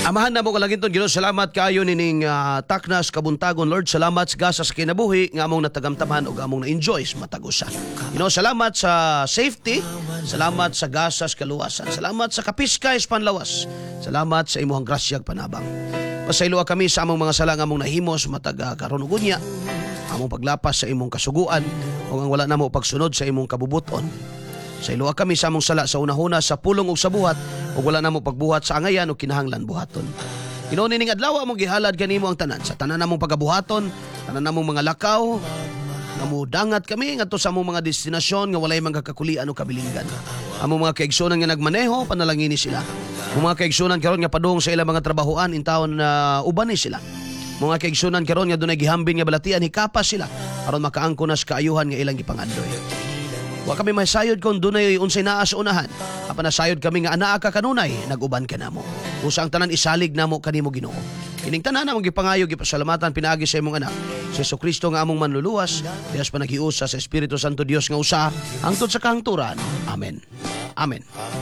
Amahan na mo kalaginton, Ginoo, salamat kaayo nining taknas kabuntagon, Lord. Salamat sa gasa sa kinabuhi nga among natagamtaman ug among na-enjoy sa matag usa. Ginoo, salamat sa safety, salamat sa gasa sa kaluwasan, salamat sa kapiskay sa panlawas, salamat sa imong grasya ug panabang. Pasayloa kami sa among mga sala nga among nahimo sa matag karon ug unya, among paglapas sa imong kasuguan ug ang wala namo pagsunod sa imong kabubuton. Sa iluwa kami sa among sala sa unahuna sa pulong ug sa buhat ug wala namo pagbuhat sa angayan ug kinahanglan buhaton. Ginoo, nining adlaw among gihalad kanimo ang tanan sa tanan namong pagabuhaton, tanan namong mga lakaw, namudangat kami ngadto sa among mga destinasyon nga walay magkakakulian o kabilinggan. Among mga kaigsunan nga nagmaneho, panalangini sila. Among mga kaigsunan karon nga padung sa ilang mga trabahoan intawon na uban ni sila. Mga kaigsunan karon nga dunay gihambin nga balatian, hikapas sila aron makaangkon na sa kaayuhan nga ilang gipangandoy. Wa kami masayod kung dunay unsay naa sa unahan. Apan nasayod kami nga anaa ka kanunay, nag-uban ka namo. Usa ang tanan isalig namo kanimo, Ginoo. Kining tanan among gipangayo, gipasalamatan pinaagi sa imong anak, si Jesucristo nga among manluluwas, diyas panaghiusa sa Espiritu Santo Dios nga usa hangtod sa kahangturan. Amen. Amen.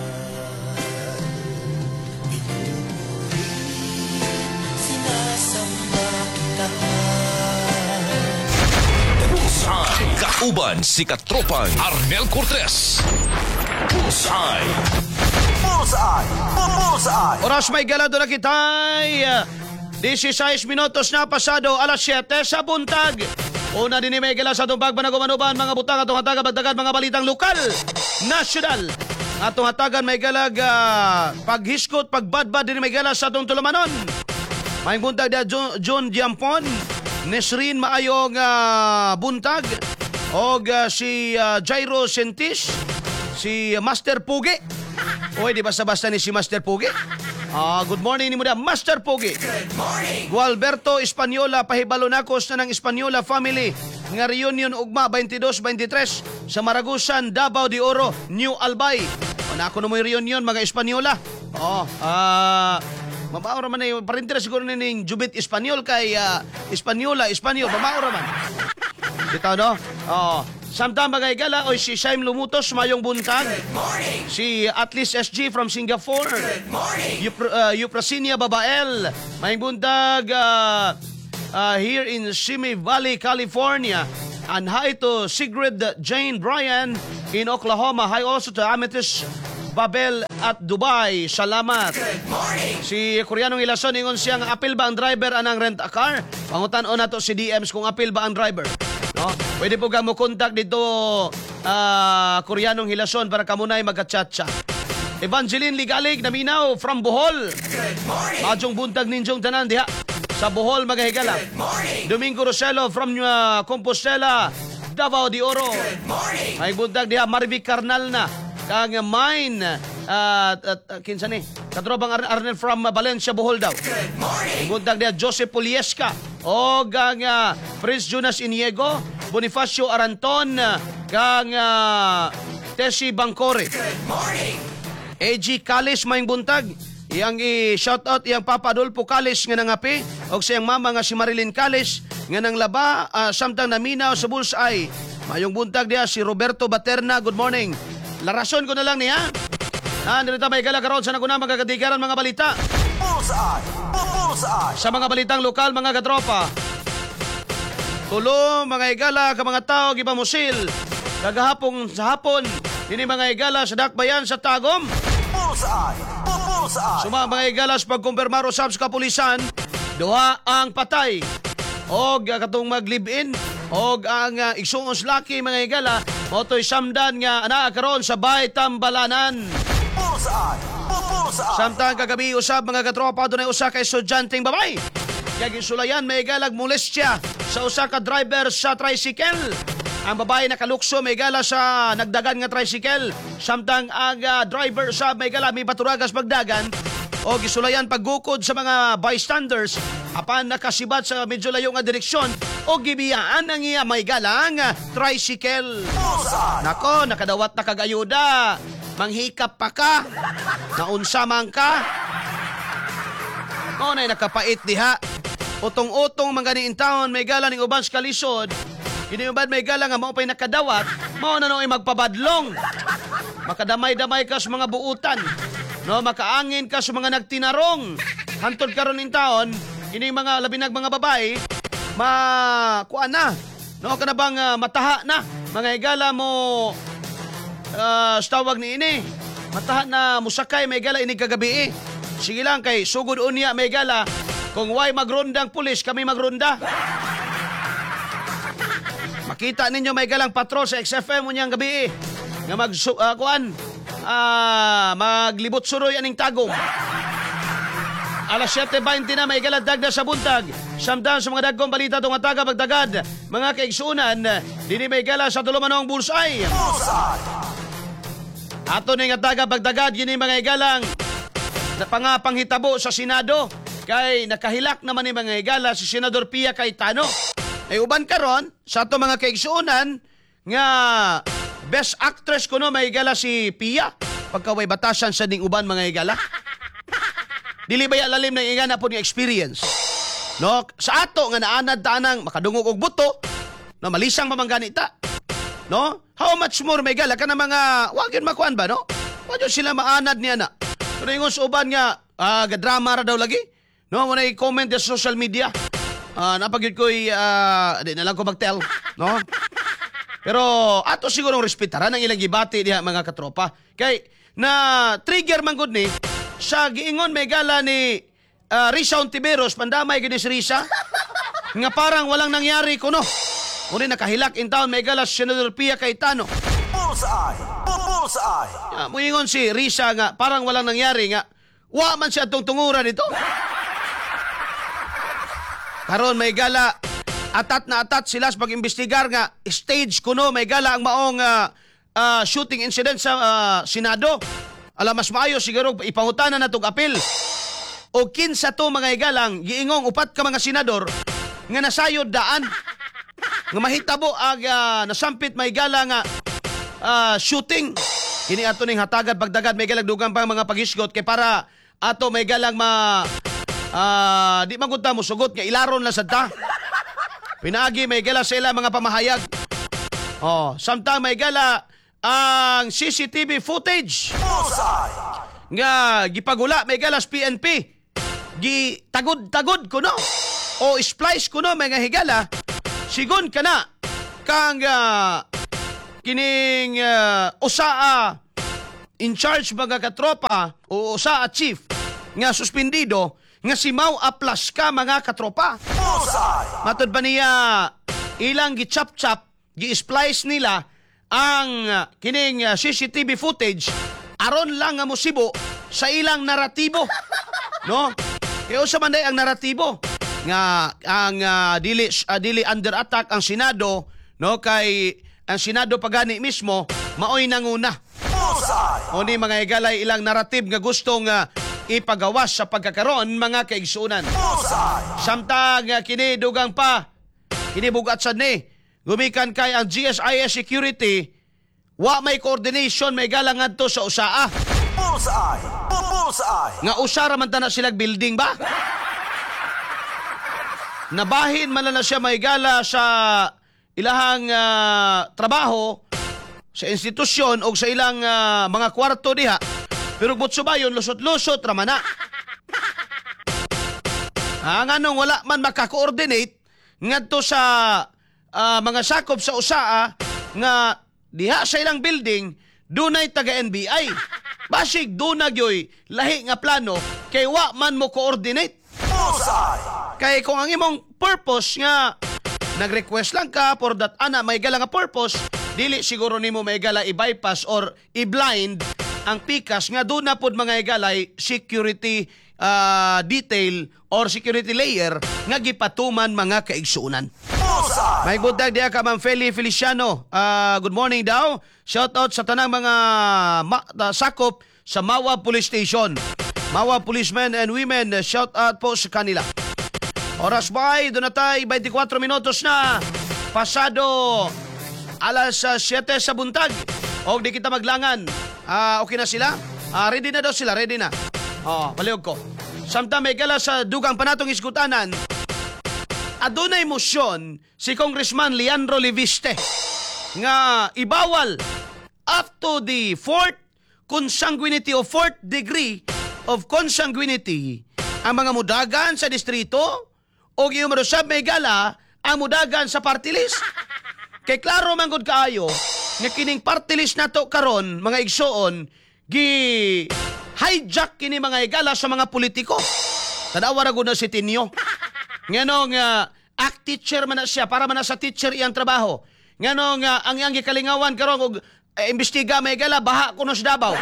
Kauban si Katropang Arnel Cortez. Bullseye. Bullseye. Bullseye. Oras may galado na kitay. 16 minutos na pasado alas 7 sa buntag. Una din ni may gala sa itong pagbanagumanuban, mga butang atong hatagan, bagdagan, mga balitang lokal, nasyonal. Atong hatagan may galag paghiskot, pagbadbad din ni may gala sa itong tulumanon. May buntag na John Diampon, Nesrin maayong buntag, og si Jairo Sentis, si Master Pugi. Oy, di basta-basta ni si Master Pugi. Good morning ni mo da, Master Pugi. Good morning. Gualberto Espanyola, pahibalonakos na ng Espanyola family nga reunion ugma 22-23 sa Maragusan, Davao de Oro, New Albay. O na ako na mo reunion mga Espanyola. Mabaura man na parintira siguro ning Jubit Espanyol kay Espanyola, mabaura man. Dito, no? Samtang mga igala, o si Shaim Lumutos, mayong buntag. Si Atlas SG from Singapore. Good morning. Euprasinia Babael, mayong buntag here in Simi Valley, California. And hi to Sigrid Jane Bryan in Oklahoma. Hi also to Amethyst Babel at Dubai. Salamat. Good morning. Si Koreanong Ilason, ingon siyang apil ba ang driver anang rent a car? Pangutan-o na to si DMs kung apil ba ang driver. No? Pwede po ka mo contact dito Koreanong Hilason para kamunay magka-chat-chat. Evangeline Ligalig naminaw from Bohol. Good morning. Adjong buntag ninjong tanan diha sa Bohol magahigala. Good morning. Domingo Roselo from Compostela, Davao de Oro. Good morning. May buntag diha Marvic Carnal na kang mine kinsa ni katrobang Arnel from Valencia, Bohol daw. Good morning. Buntag diha Joseph Poliesca o kang Prince Jonas Iniego, Bonifacio Aranton, kang Tessie Bangkore. Good morning. AG Kalis mayong buntag. Iyang i-shoutout iyang Papa Adolfo Kalis nga nangapi o siyang mama nga si Marilyn Kalis nga nang laba samtang naminaw sa Bullseye. Mayong buntag diya si Roberto Baterna. Good morning. Larason ko na lang niya. Nandito may galakaroon sa naguna magkakatigaran mga balita. Bullseye. Bullseye. Sa mga balitang lokal mga katropa. Tulo mga igala ka mga tao gipamusil kagahapon sa hapon dini mga igala sa dakbayan sa Tagum. Bullseye. Bullseye. Suma mga igala sa pagkumpirmar usab sa kapulisan, duha ang patay og katong mag-live-in og ang igsuong laki mga igala motoy samdan nga anaa karon sa Bay Tambalanan. Bullseye. Bullseye. Samtang kagabi usab mga katropa dunay usa ka estudyanteng babay kag sulayan may galag molestya sa usa ka driver sa tricycle. Ang babae nakalukso may gala sa nagdagan nga tricycle samtang ang driver sa may gala may paturagas pagdagan o gisulayan paggukod sa mga bystanders apan nakasibat sa medyo layo nga direksyon o gibiyaan ang iya may galang tricycle. Nako, nakadawat na kagayuda. Manghikap pa ka. Naunsa man ka. O na'y nakapait diha. Utong-utong mga niin taon may gala ning uban sa kalisod. Kiniubad may gala nga mao pay nakadawat, mao na noy magpabadlong. Makadamay-damay ka sa mga buutan. No, makaangin ka sa mga nagtinarong. hantod karon ning taon, ini mga labinag mga babae, kuan na. No, kana bang mataha na. Mga higala mo, tawag ni ini. Mataha na musakay, may higala ini kagabi. Sige lang kay sugod unya, may higala. Kung why magrondang pulis, kami magronda. Makita ninyo may galang patrol sa XFM unyang gabi nga maglibot suroy aning tagong. Alas 7:20 na may galang dagda sa buntag. Samtang sa mga dagkong balita itong taga pagdagad. Mga kaigsunan, dini may gala sa tulumanong bullseye. Ato ni nga taga pagdagad, yun mga igalang na panghitabo sa Senado. Kay nakahilak naman ni mga igala si Senador Pia Cayetano. Ay uban karon sa ato mga kaigsuunan nga best actress kuno may igala si Pia pagkaway batasan sa ding uban mga igala. Dili ba lalim ng igana po ng experience. No, sa ato nga naanad tanang makadungog og buto, no malisang mamangganita. No? How much more may igala kana mga wag yun makuan ba no? Wag yun sila maanad niya na. Pero yung uban nga gadrama ra daw lagi. No, mo na i-comment sa social media. Napagyud ko'y, di na lang ko mag-tell, no? Pero, ato sigurong respetaran ang ilang gibati diha mga katropa. Kay, na trigger man gud ni, sa giingon may gala ni Risa Ontiveros, pandamay gini si Risa, nga parang walang nangyari kuno. Muli nakahilak in town may gala si Senador Pia Cayetano. Bullseye! Bullseye! Muingon si Risa nga parang walang nangyari nga, wa man siya itong tunguran ito. Karon may gala atat sila sa pag-imbestigar nga stage kuno may gala ang maong shooting incident sa Senado. Alam mas maayo siguro ipangutanan natong apil. O kinsa to mga igalang giingong upat ka mga senador nga nasayod daan nga mahitabo nasampit may gala nga shooting. Kini ato ning hatagad pagdagad may galang dugang pang mga pagisgot kay para ato may galang di magunta mo sugot nga ilaron lang sa ta. Pinagi may gala sa ila mga pamahayag. Samtang may gala ang CCTV footage. Bullseye! Nga gipagula may gala sa PNP. Gitagod-tagod kuno o splice kuno mga higala. Sigon kana kang kining usaa in charge mga katropa o usaa chief nga suspendido nga si Mau Aplas ka mga katropa. Bullseye! Matod ba niya ilang gichap-chap, gi-splice nila ang kining CCTV footage aron lang nga musibo sa ilang naratibo. No? Kaya sa man ang naratibo nga ang dili under attack ang Senado, no, kay ang Senado pagani mismo maoy nanguna. Bullseye! O ni mga igalay ilang narrative nga gustong ipagawas sa pagkakaroon mga kaigsunan. Bullseye! Samtang kini dugang pa, kini bugat sad ni, gumikan kay ang GSIS security, wa may coordination may galang ngadto sa usaa. Bullseye! Bullseye! Nga usara man na silang building ba? Nabahin man na siya may gala sa ilahang trabaho sa institusyon o sa ilang mga kwarto diha. Pero butso ba yun, lusot-lusot raman na. Nganong wala man makakoordinate ngadto sa mga sakop sa usaa nga diha sa ilang building dunay taga NBI. Basig dunag yoy lahi nga plano kay wa man mo coordinate. Bullseye! Kay kung ang imong purpose nga nag-request lang ka for that may gala nga purpose, dili siguro nimo may gala i-bypass or i-blind ang pikas nga doon na pod mga igalay security detail or security layer nga gipatuman mga kaigsuunan. Bullseye! May good day diya ka Ma'am Feli Feliciano. Good morning daw. Shout out sa tanang mga sakop sa Mawa Police Station. Mawa policemen and women, shout out po sa kanila. Oras bay, doon na tayo, 24 minutos na. Pasado alas 7 sa buntag. O di kita maglangan. Okay na sila? Ready na daw sila, ready na. Paliog ko. Samtang may gala sa dugang panatong iskutanan, adunay motion si Congressman Leandro Leviste nga ibawal up to the fourth degree of consanguinity ang mga mudagan sa distrito o giyumaro sab may gala ang mudagan sa party list. Kay klaro man gud kaayo nga kining party list nato karon mga igsoon gi hijack kini mga igala sa mga politiko. Tanawa ra gud na si Tinyo. Nganong act teacher man na siya para man na sa teacher iyang trabaho. Nganong ang iyang gikalingawan karon og imbestiga may igala baha kuno sa Davao.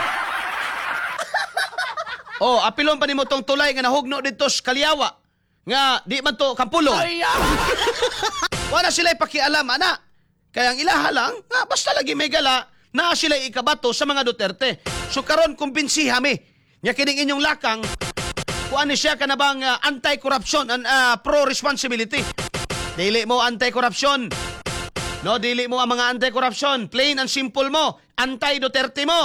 Oh, apilon pa nimo tong tulay nga nahugno dito sa Kaliawa. Nga di man to Kampulong. Wala sila pakialam ana. Kaya ang ilaha lang, nga basta lagi may gala na sila ikabato sa mga Duterte. So karon kumbinsiha mi. Nga kining inyong lakang kuan ni siya kanabang anti-corruption and pro-responsibility. Dili mo anti-corruption. No, dili mo ang mga anti-corruption. Plain and simple mo. Anti-Duterte mo.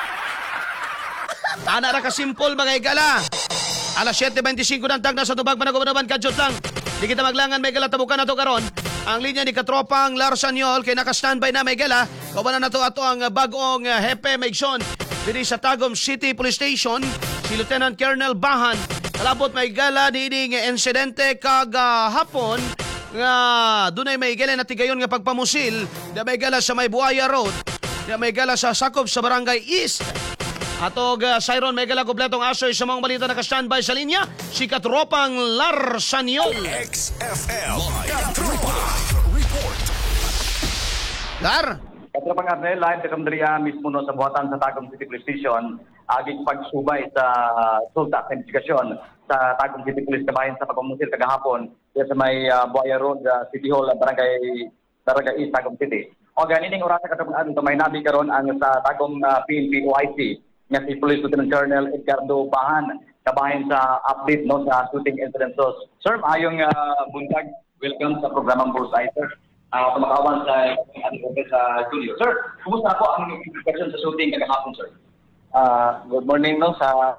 Ana ra ka simple mga igala. Alas 7:25 ng tag na sa tubag managuban kadyot lang. Di kita maglangan may gala tabukan nato karon. Ang linya ni katropang Larsanyol kay naka-standby na may gala. Kaubanan nato ato ang bagong hepe Maigson diri sa Tagum City Police Station si Lieutenant Colonel Bahan. Kalabot may gala dini nga insidente kagahapon nga dunay may gala na tigayon nga pagpamusil. Di may gala sa May Buaya Road. Di may gala sa Sakop sa Barangay East. Atog Siron may gala kompletong asoy sa mga balita naka-standby sa linya si katropang Larsanyol. XFL Katropa Report. Lar. Katropang Arnel, live sa kamdriya mismo no sa buhatan sa Tagum City Police Station, aging pagsubay sa sulta sa investigasyon sa Tagum City Police kabahin sa pagpamusil kagahapon sa may Buaya Road, City Hall, Barangay East, Tagum City. O ganining oras sa katropang Arnel, may nabi karon ang sa Tagum PNP OIC nga si Police Lieutenant Colonel Edgardo Bahan kabahin sa update no sa shooting incident. So, sir, ayong buntag, welcome sa programang Bullseye, sir. Tumakawan sa studio. Sir, kumusta po ang investigation sa shooting kagahapon, sir? Good morning no sa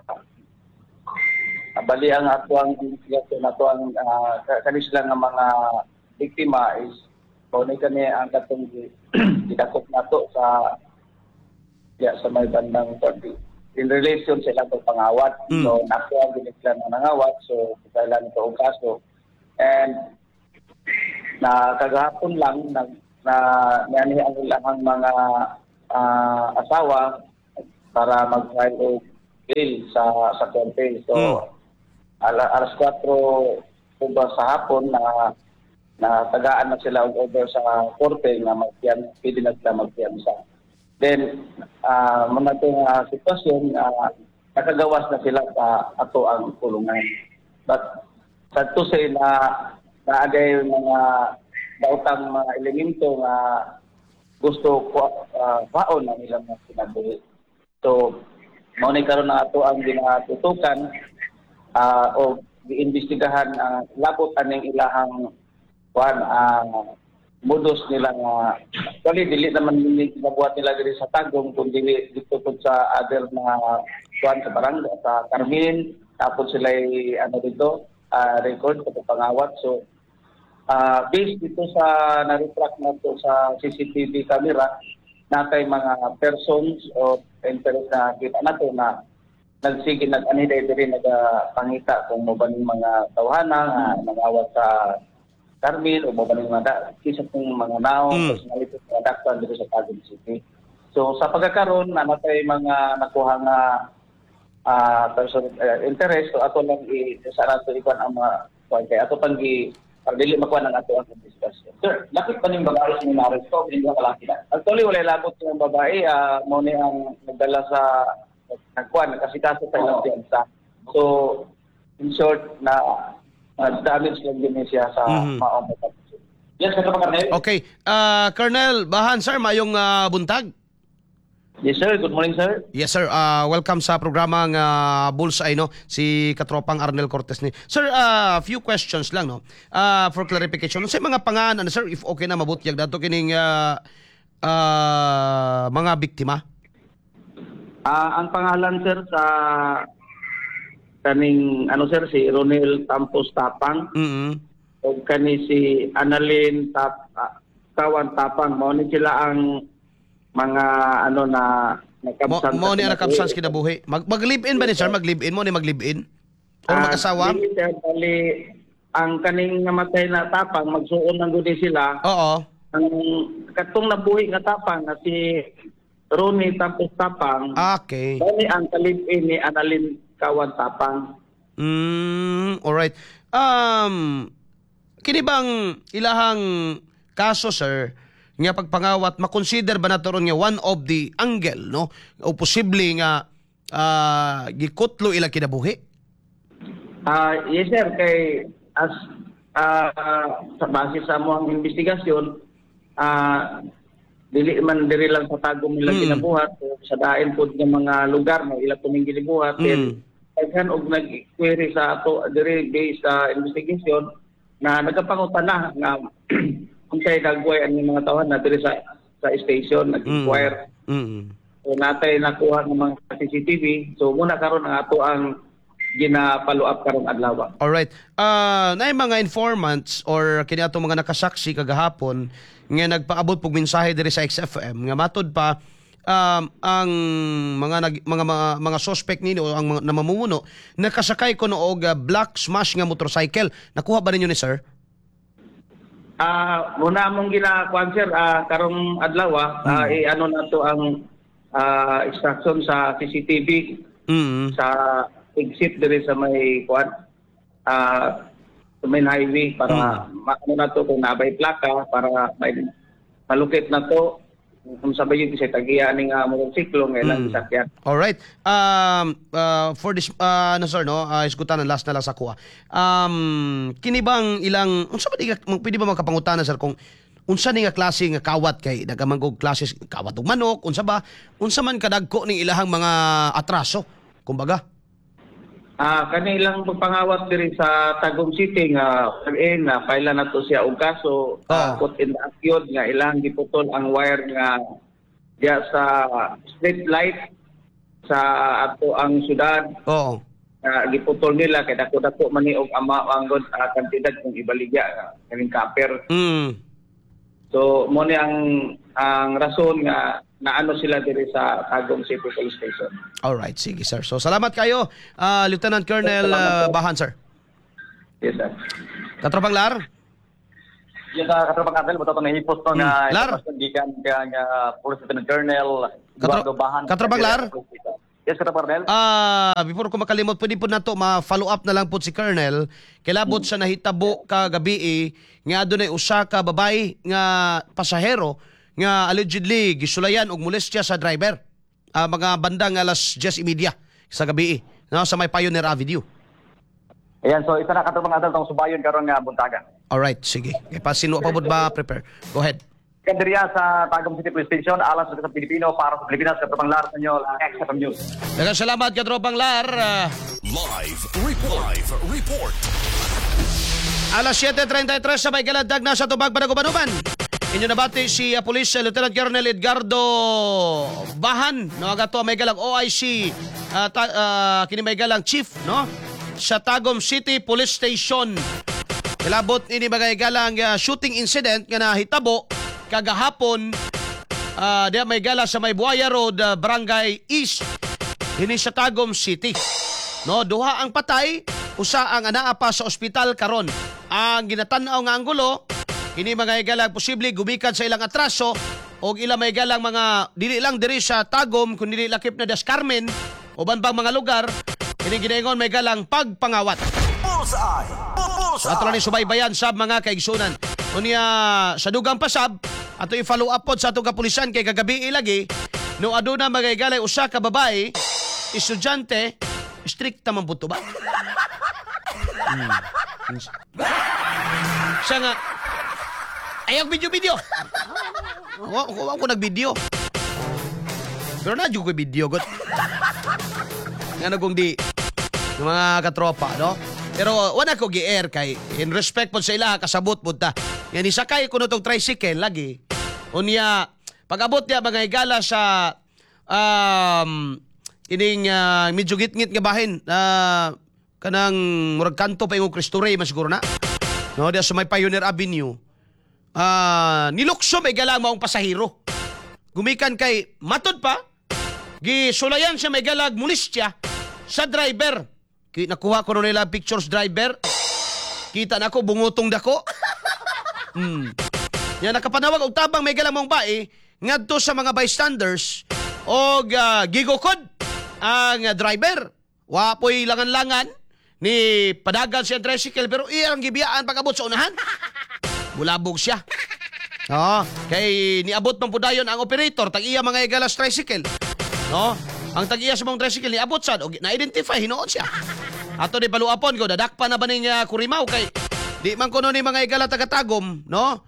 bali ang atuang investigation nato ang kani sila nga mga biktima is kani kani ang katong gidakop nato sa may bandang 40 in relation sa ilang pangawat. So nakuha din sila ng nangawat, so kailan ito ang kaso. And na kagahapon lang na nani ang ilang mga asawa para mag-file o bill sa korte. So alas 4 sa hapon na tagaan na sila og order sa korte na pwede na sila magpiyansa. Then, mga itong sitwasyon, nakagawas na sila sa ato ang kulungan. But, sa ito sila, naagay mga daotang mga elemento na gusto paon na nilang sinabuhi. So, maunay karon na ato ang ginatutukan o iimbestigahan labot aning ilahang modus nila nga actually dili naman ginabuhat nila diri sa Tagum kundi dito sa other na sa barangay sa Carmen tapos sila dito record sa pangawat. So based dito sa na-retract na to sa CCTV camera natay mga persons o interest na kita nato na nagsige nag-aniday diri nagpangita kung mo ba mga tawhana nangawat sa Carmen o mabaling mga kisa kong mga naong personality na daktan dito sa Tagum City. So sa pagkakaroon namatay mga nakuha nga person interest so ato lang sa nato ikuan ang mga kay ato pang dili makuha ng ato ang investigation. Sir, lapit pa ning babae sa minares ko, hindi ka kalaki na. Actually wala labot ng babae mo ni ang nagdala sa nakasikaso sa ilang piyansa. So in short na damage lang din siya sa maong. Yes, Katropang Arnel. Okay. Colonel Bahan, sir, mayong buntag. Yes sir, good morning sir. Yes sir, welcome sa programang Bullseye no, si katropang Arnel Cortez ni. Sir, few questions lang no. For clarification, sa mga pangalan sir, if okay na mabutyag dato kining mga biktima. Ang pangalan sir sa kaning sir si Ronel Campos Tapang. O kani si Annalyn Tawan Tapang, mo ni sila ang mga na nakabsan mo ni nakabsan kinabuhi. Mag-live-in ba ni sir? Mag-live-in mo ni mag-live-in? Or mag-asawa? Dili sir, bali ang kaning namatay na tapang magsuon ng gudi sila. Oo. Ang katong nabuhi nga tapang na si Ronnie tapos tapang. Okay. Bali ang kalipin ni Annalyn Kawan tapang. Alright. Kini bang ilahang kaso, sir, nga pagpangawat, makonsider ba nato ron nga one of the angle, no? O posible nga gikutlo ila kinabuhi? Yes sir, kay as sa base sa among investigasyon, dili lang sa tagong nila kinabuhat, sa dain po ng mga lugar na ila tuming gilibuhat. Kaysan og nag-query sa ato diri based sa investigation na nagapangutana nga kung kay dagway ang mga tawhan na diri sa station nag-inquire. So natay nakuha ng mga CCTV. So muna karon ang ato ang gina-follow up karong adlaw. Alright. Naay mga informants or kini atong mga nakasaksi kagahapon nga nagpaabot pog mensahe diri sa XFM nga matud pa ang mga suspect nino ang mga namumuno nakasakay ko og black smash nga motorcycle. Nakuha ba ninyo ni sir? Muna among ginakuan sir karong adlaw ano na to ang extraction sa CCTV sa exit diri sa may kuan sa main highway para ano na to kung nabay plaka para may malukit na to kung sabay yung isa tagiya ning motorsiklo ngayong sakyan. All right. For this no sir no, isgutan last na lang sa kuha. Kini bang ilang unsa ba pwede ba magkapangutana sir kung unsa ni nga klase nga kawat kay nagamangog klase kawat ug manok unsa man kadagko ning ilahang mga atraso kumbaga? Kanilang pagpangawat diri sa Tagum City nga na paila na to siya og kaso put in the action nga ilang giputol ang wire nga diya sa street light sa ato ang syudad. Oo. Giputol nila kay dako-dako man ni og amangod kantidad kung ibaligya kaning copper. So mo ni ang rason nga naano sila diri sa Tagum City Police Station. All right, sige sir. So salamat kayo, Lieutenant Colonel Bahan sir. Yes sir. Katropang Lar? Yung katropang Adel, buto na hipos to nga Lar? gikan nga Police Lieutenant Colonel Eduardo Bahan. Katropang Lar? Yes, katropang Adel. Before ko makalimot, pwede po na to ma-follow up na lang po si Colonel. Kilabot sa nahitabo ka gabi nga doon ay usa ka babay nga pasahero nga allegedly gisulayan og molestya sa driver. Mga bandang alas 10:30 sa gabi no, sa may Pioneer Avenue. Ayan, so isa na katropang Adel tong subayon karon nga buntagan. All right, sige. Kay pasino pa ba prepare? Go ahead. Kandiriya sa Tagum City Police Station, alas sa Pilipino para sa Pilipinas, katropang Lar sa inyo, XFM News. Daghang salamat katropang Lar. Live report. Alas 7:33 sa may Galadag na sa Tubag Banagubanuban. Inyo nabati si Police Lieutenant Colonel Edgardo Bahan, no, agato may galang OIC kini may galang chief, no, sa Tagum City Police Station. Kilabot ini bagay galang shooting incident nga nahitabo kagahapon diya may gala sa may Buaya Road, Barangay East, ini sa Tagum City. No, duha ang patay, usa ang anaa pa sa ospital karon. Ang ginatan-aw nga anggulo kini mga igalang posible gumikan sa ilang atraso o ilang may galang mga dili lang diri sa Tagum kundi lakip na Das Carmen o banbang mga lugar kini ginaingon may galang pagpangawat. Bullseye! Bullseye! Ato ni subaybayan sa mga kaigsunan. Unya sa dugang pasab ato i-follow up pod sa atong kapulisan kay kagabi ilagi no aduna mga igalay usa ka babae estudyante strikta man buto ba? Siya nga ayaw video. Ako nag-video. Pero na-dyo ko video. Nga nagong di ng mga katropa, no? Pero wala ko gi-air kay in respect po sa ila, kasabot po ta. Yan isakay ko na itong tricycle lagi. Unya, pag-abot niya mga igala sa ining medyo git-ngit nga bahin kanang murag kanto pa yung Cristo Rey, masiguro na. No, diya sa may Pioneer Avenue. Nilukso may galang maong pasahero. Gumikan kay matod pa, gisulayan siya may galag molestya sa driver. Nakuha ko nila pictures driver. Kita na ako, bungutong dako. Yan, nakapanawag og tabang may galang mong bae ngadto sa mga bystanders og gigukod ang driver. Wapoy langan-langan ni padagan siya tricycle pero iyang gibiyaan pag-abot sa unahan. Bulabog siya. Kay niabot man po dayon ang operator tag-iya mga igalas tricycle. No? Ang tag-iya sa mong tricycle niabot sad og na-identify hinuon siya. Ato di paluapon ko, dadakpa na ba ning kurimaw kay di man kuno ni mga igala taga-tagom, no?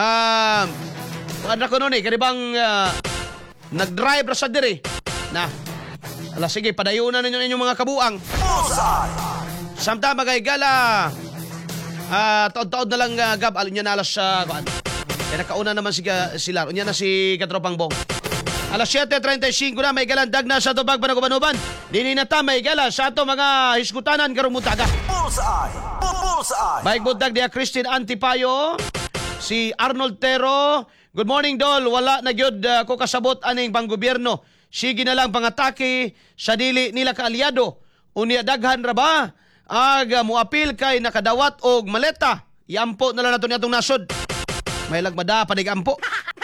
Ano kuno ni, kanibang nag-drive ra sa diri. Na, ala sige, padayunan ninyo inyong mga kabuang. Samtang mga igala, taon-taon na lang gab, alin niya na alas sa, kaya nakauna naman sila, unya na si Katropang Bong. Alas 7:35 na may galandag na sa tubag panaguban-uban. Dini na ta may gala sa ato mga hiskutanan karong mutaga. Bullseye. Baik buntag dia Christine Antipayo, si Arnold Tero. Good morning Dol, wala na gyud ko kasabot aning panggobyerno. Sige na lang pangatake sa dili nila kaalyado. Unya daghan ra ba? Muapil kay nakadawat og maleta. Iampo na lang nato niatong nasod. May lagmada panigampo.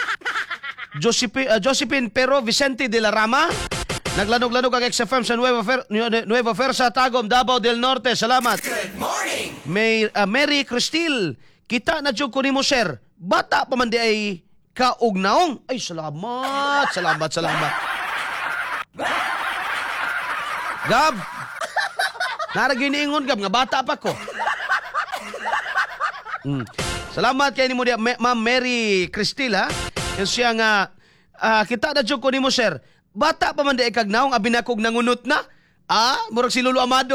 Josephine Pero Vicente de la Rama. Naglanog-lanog ang XFM sa Nueva Versa, Tagum, Davao del Norte. Salamat. Good morning. Mary Cristil. Kita na dyan ko ni mo, sir. Bata pa man di ay kaugnaong. Ay, salamat. Gab. Naraginiingon, Gab. Nga bata pa ko. Salamat kay ni mo di, Ma'am Mary Cristil, ha? Yan siya nga, kita na dyan ko ni mo, sir. Bata pa man di ikagnaong, abinakog nangunot na. Murag si Lolo Amado.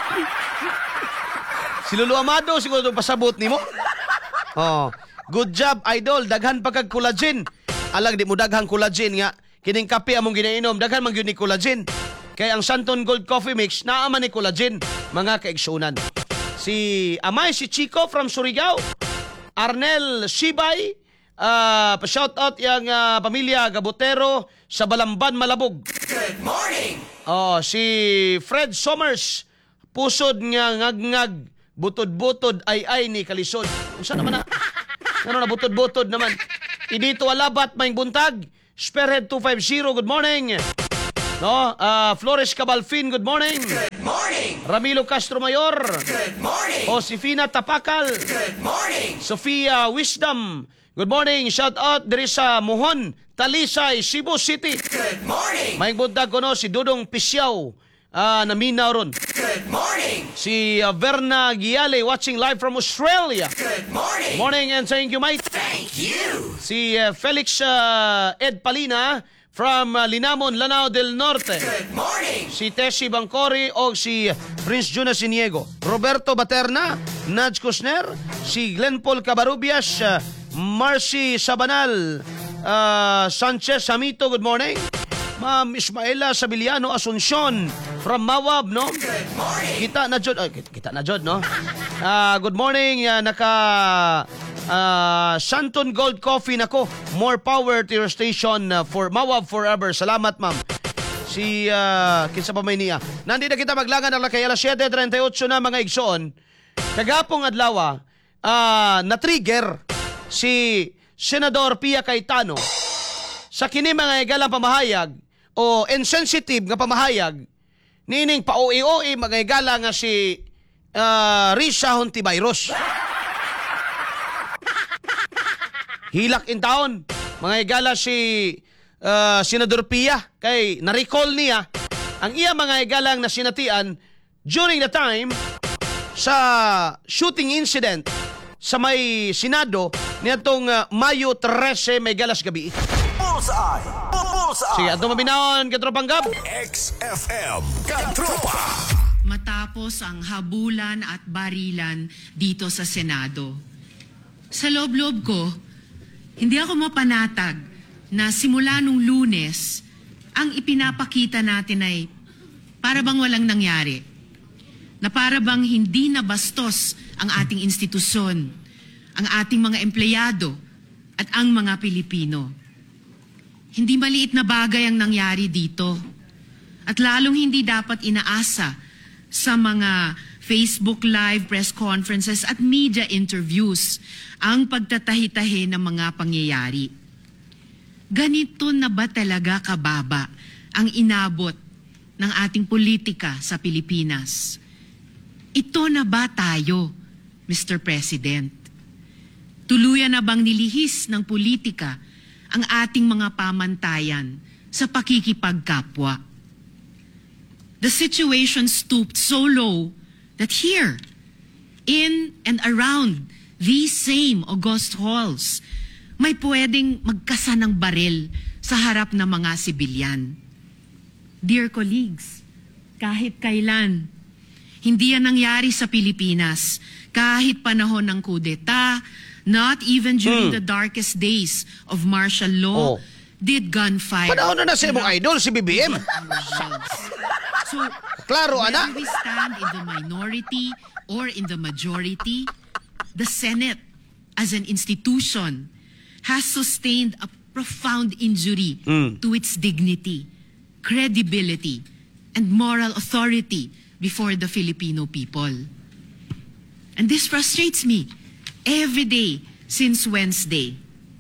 Si Lolo Amado, siguro itong pasabot ni mo. Good job, idol. Daghan pa kag collagen. Alang di mo daghang collagen nga. Kining kape among ginainom, daghan man gyud ni collagen. Kaya ang Santon Gold Coffee Mix, naaman ni collagen, mga kaigsunan. Si Amay, si Chico from Surigao. Arnel Sibay. Pa-shout out yung pamilya Gabotero sa Balamban, Malabog. Good morning. Si Fred Somers, pusod nga ngag-ngag, butod-butod ay ni Kalisod. Saan naman na? Ano na butod-butod naman? Idito alabat maing buntag. Spearhead 250, good morning. Flores Cabalfin, good morning. Good morning. Ramilo Castro Mayor. Good morning. Josefina Tapakal. Good morning. Sofia Wisdom. Good morning. Shout out diri sa Muhon, Talisay, Cebu City. Good morning. Maing buntag ko no si Dudong Pisyaw na minaw ron. Good morning. Si Verna Giale watching live from Australia. Good morning. Morning and thank you, mate. Thank you. Si Felix Ed Palina from Linamon, Lanao del Norte. Good morning. Si Tessie Bangkori o si Prince Jonas Iniego. Roberto Baterna, Naj Kusner, si Glenn Paul Cabarubias, Marcy Sabanal, Sanchez Samito, good morning. Ma'am Ismaela Sabiliano Asuncion from Mawab, no? Good morning. Kita na jod, no? Good morning, Santon Gold Coffee nako. More power to your station for Mawab forever. Salamat, ma'am. Si kinsa pa may niya. Nandi na kita maglangan ang kay alas 7:38 na mga igsoon. Kagapong adlaw na-trigger si Senador Pia Cayetano sa kini mga igalang pamahayag o insensitive nga pamahayag nining pa-OE mga igala nga si Risa Hontiveros. Hilak in town mga igala si Senador Pia kay na-recall niya ang iya mga igalang na sinatian during the time sa shooting incident sa may Senado nitong Mayo 13 may galas gabi. Bullseye. Sige, ato mabinaon Katropang Gab. XFM Katropa. Matapos ang habulan at barilan dito sa Senado. Sa loob-loob ko, hindi ako mapanatag na simula nung Lunes, ang ipinapakita natin ay para bang walang nangyari. Na para bang hindi nabastos ang ating institusyon, ang ating mga empleyado at ang mga Pilipino. Hindi maliit na bagay ang nangyari dito at lalong hindi dapat inaasa sa mga Facebook Live, press conferences at media interviews ang pagtatahi-tahi ng mga pangyayari. Ganito na ba talaga kababa ang inabot ng ating politika sa Pilipinas? Ito na ba tayo, Mr. President? Tuluyan na bang nilihis ng politika ang ating mga pamantayan sa pakikipagkapwa? The situation stooped so low that here, in and around these same august halls, may pwedeng magkasa ng baril sa harap ng mga sibilyan. Dear colleagues, kahit kailan, hindi yan nangyari sa Pilipinas. Kahit panahon ng kudeta, not even during the darkest days of martial law, did gunfire. Panahon na sa imong idol, si BBM. So, Klaro, ana. whether we stand in the minority or in the majority, the Senate, as an institution, has sustained a profound injury to its dignity, credibility, and moral authority before the Filipino people. And this frustrates me every day since Wednesday,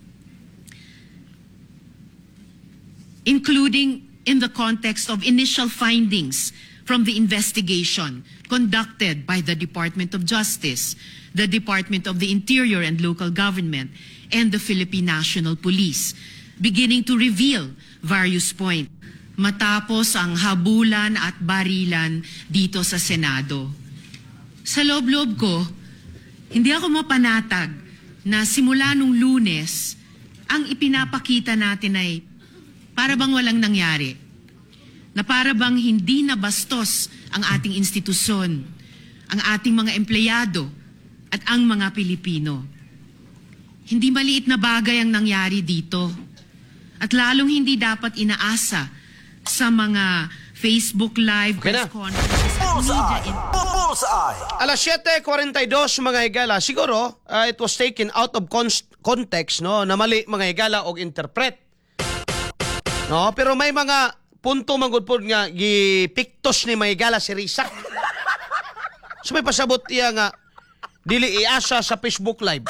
including in the context of initial findings from the investigation conducted by the Department of Justice, the Department of the Interior and Local Government, and the Philippine National Police, beginning to reveal various points. Matapos ang habulan at barilan dito sa Senado. Sa loob-loob ko, hindi ako mapanatag na simula nung Lunes, ang ipinapakita natin ay para bang walang nangyari. Na para bang hindi nabastos ang ating institusyon, ang ating mga empleyado at ang mga Pilipino. Hindi maliit na bagay ang nangyari dito. At lalong hindi dapat inaasa sa mga Facebook Live, press conferences at media Bullseye. Alas 7:42 mga higala. Siguro it was taken out of context, no, na mali mga higala og interpret. No, pero may mga punto manggod nga gipiktos ni mga higala si Risa. So may pasabot iya nga dili iasa sa Facebook Live.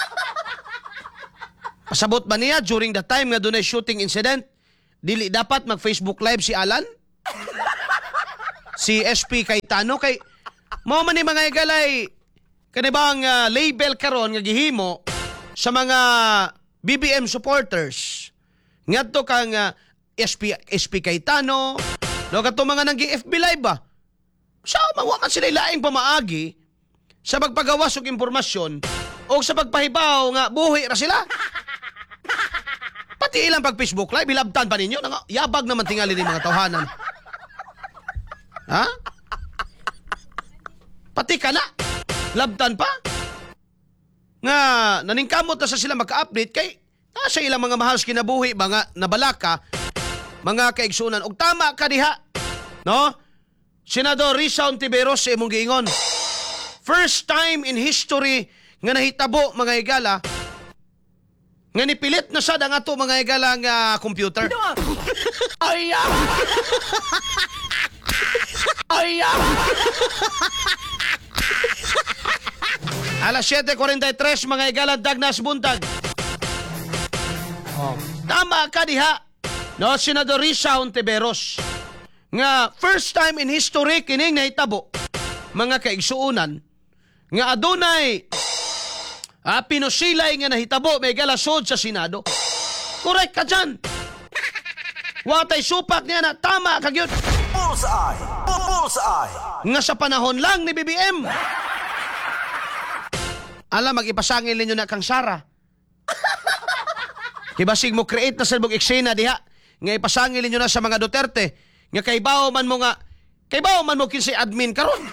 Pasabot ba niya during the time nga dunay shooting incident? Dili dapat mag-Facebook Live si Alan? Si SP Cayetano? Kay mao man ni mga igalay kanibang label karon nga gihimo sa mga BBM supporters. Ngadto kang SP Cayetano, no, kato mga nang FB Live ba? Sa mawa man sila laing pamaagi sa pagpagawas og impormasyon o sa pagpahibaw nga buhi ra sila. Pati ilang pag Facebook Live, hilabtan pa ninyo. Yabag naman tingali ni mga tawhanan. Ha? Pati ka na. Labtan pa. Nga, naningkamot na sa sila maka-update kay nasa ilang mga mahal kinabuhi, mga nabalaka, mga kaigsunan. Og tama ka diha. No? Senador Risa Ontiveros sa imong giingon. First time in history nga nahitabo mga higala nga nipilit na sad ang ato mga higala nga computer. Ayaw! Ayaw! Alas 7:43 mga higala Dagnas buntag. Tama ka diha. No, Senador Risa Ontiveros. Nga first time in history kining nahitabo mga kaigsuunan nga adunay pinusilay nga nahitabo may galasod sa Senado. Correct ka dyan. Watay supak niya na tama ka yun. Bullseye. Bullseye. Nga sa panahon lang ni BBM. Alam, mag-ipasangil ninyo na kang Sara. Kibasig mo create na sa mong eksena diha. Nga ipasangil ninyo na sa mga Duterte. Nga kaibaw man mo kinsay admin karon.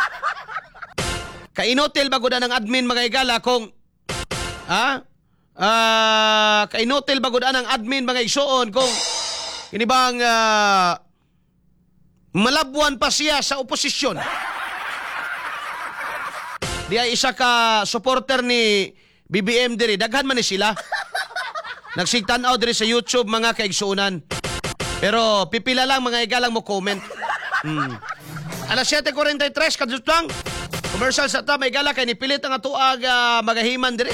Kainotel bago na ng admin mga igala kung kainotel bago na ng admin mga igsuon kung kinibang malabuan pa siya sa oposisyon. Di ay isa ka supporter ni BBM diri, daghan man ni sila. Nagsigtanaw diri sa YouTube mga kaigsuunan. Pero pipila lang mga igalang mo comment. Alas 7:43 kadutang. Commercial sa ta may gala kay nipilit ang atuag magahiman diri.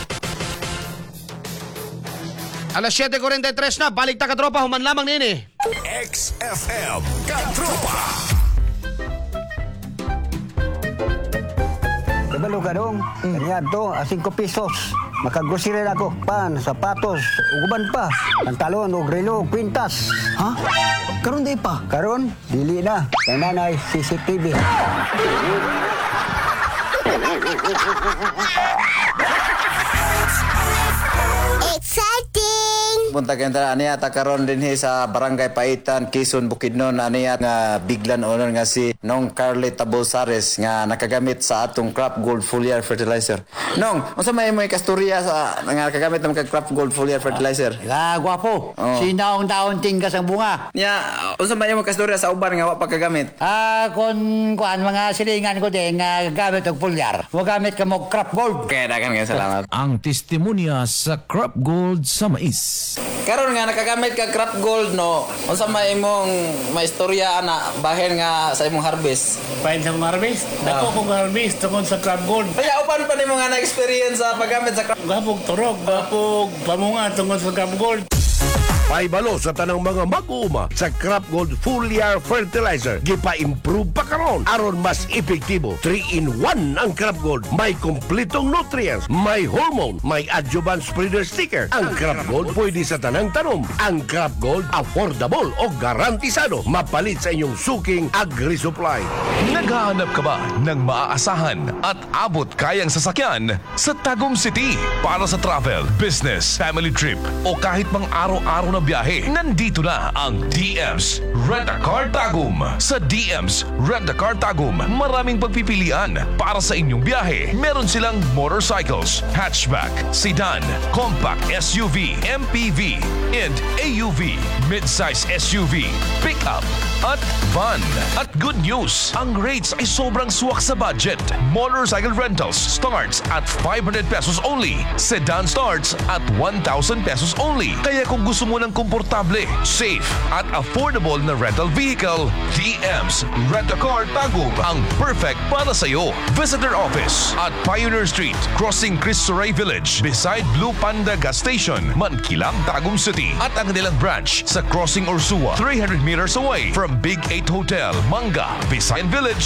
Alas 7:43 na, balik ta katropa, human lamang nini. XFM Katropa. Kabalo ka dong. Kanya to, 5 pesos. Makagrosiri na ako. Pan, sapatos, uguban pa. Pantalon, og relo, kwintas. Ha? Karon di pa. Karon, dili na. Kay nanay, CCTV. Punta kenta aniya ta karon dinhi sa Barangay Paitan, Quezon, Bukidnon aniya nga biglan owner nga si Nong Carly Tabosares nga nakagamit sa atong Crop Gold Foliar Fertilizer. Nong, unsa may mo ikastorya sa nga nakagamit ng Crop Gold Foliar Fertilizer? Gwapo. Oh. Sinaong taon tinggas ang bunga. Nya, unsa may mo ikastorya sa uban nga wa pagkagamit? Kung mga silingan ko din nga gamit og pulyar. Mo gamit ka mo crop gold. Kaya dagan nga salamat. Ang testimonya sa Crop Gold sa mais. Karon nga nakagamit ka Crop Gold no. Unsa may imong maistorya ana bahin nga sa imong harvest? Pain sa mga harvest. Dako kong harvest tungkol sa crab gold. Kaya upan pa nimo nga na-experience sa paggamit sa crop. Gapog turog, gapog pamunga tungkol sa crab gold. Paibalo sa tanang mga mag-uuma sa Crop Gold Foliar Fertilizer. Gipa-improve pa karon aron mas epektibo. 3-in-1 ang Crop Gold. May kumpletong nutrients, may hormone, may adjuvant spreader sticker. Ang Crop Gold pwede sa tanang tanom. Ang Crop Gold affordable o garantisado. Mapalit sa inyong suking agri-supply. Naghahanap ka ba ng maaasahan at abot kayang sasakyan sa Tagum City para sa travel, business, family trip o kahit mang araw-araw na biyahe? Nandito na ang DM's Rent-A-Car Tagum. Sa DM's Rent-A-Car Tagum, maraming pagpipilian para sa inyong biyahe. Meron silang motorcycles, hatchback, sedan, compact SUV, MPV, and AUV, mid-size SUV, pickup, at van. At good news, ang rates ay sobrang swak sa budget. Motorcycle rentals starts at 500 pesos only. Sedan starts at 1,000 pesos only. Kaya kung gusto mo ng komportable, safe, at affordable na rental vehicle, DM's Rent-A-Car Tagum ang perfect para sa'yo. Visit their office at Pioneer Street, crossing Cristo Rey Village, beside Blue Panda Gas Station, Mankilang, Tagum City. At ang kanilang branch sa Crossing Ursua, 300 meters away from Big 8 Hotel, Manga, Visayan Village,